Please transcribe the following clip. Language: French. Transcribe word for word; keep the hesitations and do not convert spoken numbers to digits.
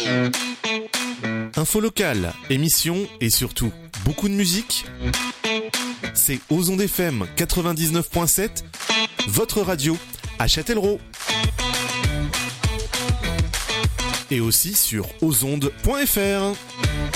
Info locale, émissions et surtout beaucoup de musique. C'est Aux Ondes F M quatre-vingt-dix-neuf point sept, votre radio à Châtellerault. Et aussi sur aux ondes point f r.